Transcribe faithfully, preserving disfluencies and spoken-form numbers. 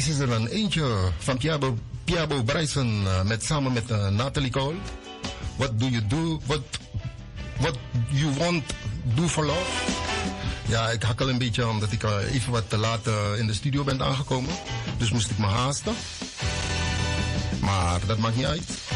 deze is er dan eentje van Piabo, Piabo Bryson uh, met, samen met uh, Natalie Cole. What do you do? What, what you want do for love? Ja, ik hakkel een beetje omdat ik uh, even wat te laat uh, in de studio ben aangekomen. Dus moest ik me haasten. Maar dat maakt niet uit.